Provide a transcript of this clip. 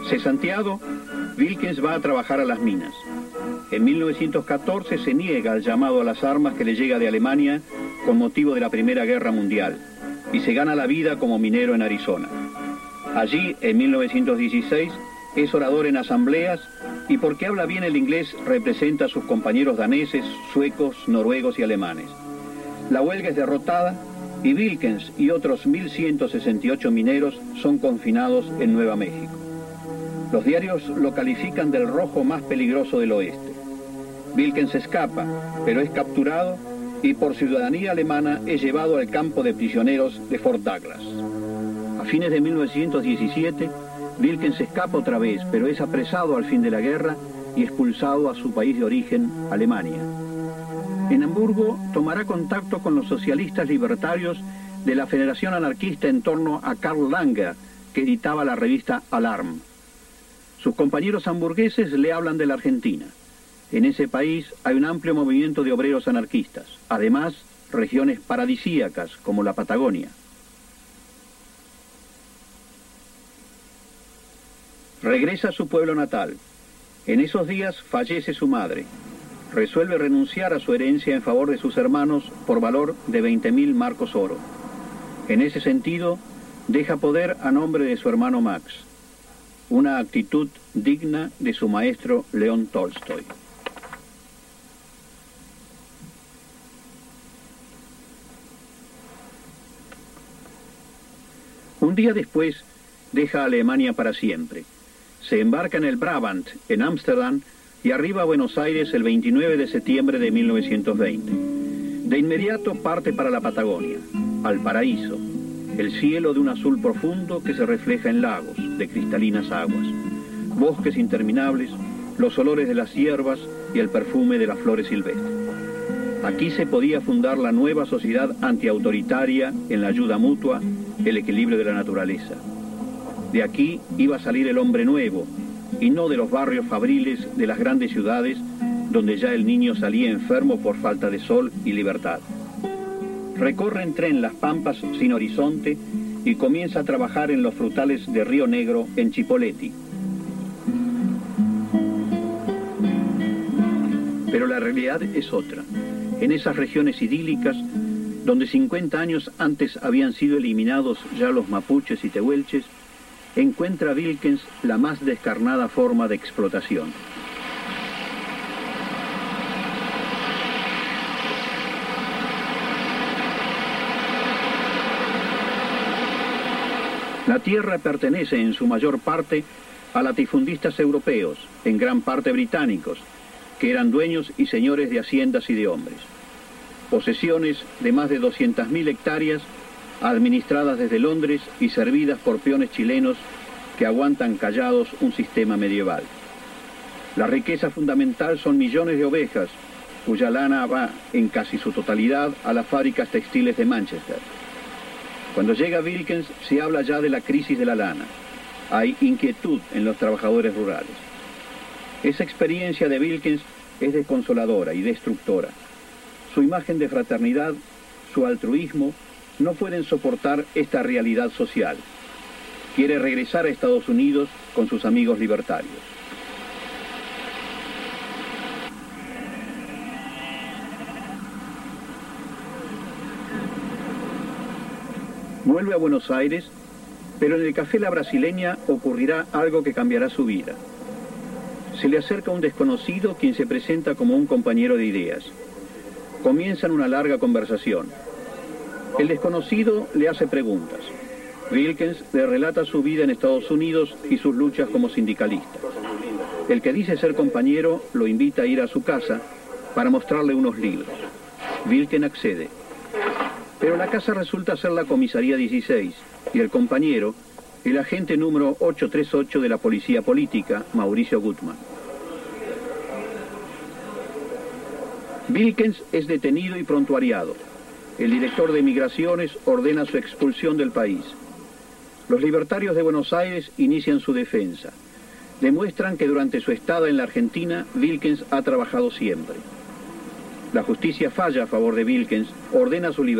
Cesanteado, Wilkens va a trabajar a las minas. En 1914 se niega al llamado a las armas que le llega de Alemania con motivo de la Primera Guerra Mundial y se gana la vida como minero en Arizona. Allí, en 1916, es orador en asambleas y porque habla bien el inglés representa a sus compañeros daneses, suecos, noruegos y alemanes. La huelga es derrotada y Wilkens y otros 1.168 mineros son confinados en Nueva México. Los diarios lo califican del rojo más peligroso del oeste. Wilkens escapa, pero es capturado y por ciudadanía alemana es llevado al campo de prisioneros de Fort Douglas. A fines de 1917, Wilkens escapa otra vez, pero es apresado al fin de la guerra y expulsado a su país de origen, Alemania. En Hamburgo tomará contacto con los socialistas libertarios de la Federación Anarquista en torno a Karl Langer, que editaba la revista Alarm. Sus compañeros hamburgueses le hablan de la Argentina. En ese país hay un amplio movimiento de obreros anarquistas. Además, regiones paradisíacas como la Patagonia. Regresa a su pueblo natal. En esos días fallece su madre. Resuelve renunciar a su herencia en favor de sus hermanos por valor de 20.000 marcos oro. En ese sentido, deja poder a nombre de su hermano Max. Una actitud digna de su maestro León Tolstoy. Un día después, deja Alemania para siempre. Se embarca en el Brabant, en Ámsterdam, y arriba a Buenos Aires el 29 de septiembre de 1920. De inmediato parte para la Patagonia, al paraíso, el cielo de un azul profundo que se refleja en lagos de cristalinas aguas, bosques interminables, los olores de las hierbas y el perfume de las flores silvestres. Aquí se podía fundar la nueva sociedad antiautoritaria en la ayuda mutua, el equilibrio de la naturaleza. De aquí iba a salir el hombre nuevo, y no de los barrios fabriles de las grandes ciudades, donde ya el niño salía enfermo por falta de sol y libertad. Recorre en tren las pampas sin horizonte y comienza a trabajar en los frutales de Río Negro en Chipoleti. Pero la realidad es otra. En esas regiones idílicas, donde 50 años antes habían sido eliminados ya los mapuches y tehuelches, encuentra Wilkens la más descarnada forma de explotación. La tierra pertenece en su mayor parte a latifundistas europeos, en gran parte británicos, que eran dueños y señores de haciendas y de hombres. Posesiones de más de 200.000 hectáreas administradas desde Londres y servidas por peones chilenos que aguantan callados un sistema medieval. La riqueza fundamental son millones de ovejas, cuya lana va en casi su totalidad a las fábricas textiles de Manchester. Cuando llega Wilkens se habla ya de la crisis de la lana. Hay inquietud en los trabajadores rurales. Esa experiencia de Wilkens es desconsoladora y destructora. Su imagen de fraternidad, su altruismo, no pueden soportar esta realidad social. Quiere regresar a Estados Unidos con sus amigos libertarios. Vuelve a Buenos Aires, pero en el Café La Brasileña ocurrirá algo que cambiará su vida. Se le acerca un desconocido quien se presenta como un compañero de ideas. Comienzan una larga conversación. El desconocido le hace preguntas. Wilkens le relata su vida en Estados Unidos y sus luchas como sindicalista. El que dice ser compañero lo invita a ir a su casa para mostrarle unos libros. Wilkens accede. Pero la casa resulta ser la comisaría 16 y el compañero, el agente número 838 de la policía política, Mauricio Gutmann. Wilkens es detenido y prontuariado. El director de Migraciones ordena su expulsión del país. Los libertarios de Buenos Aires inician su defensa. Demuestran que durante su estada en la Argentina, Wilkens ha trabajado siempre. La justicia falla a favor de Wilkens, ordena su libertad.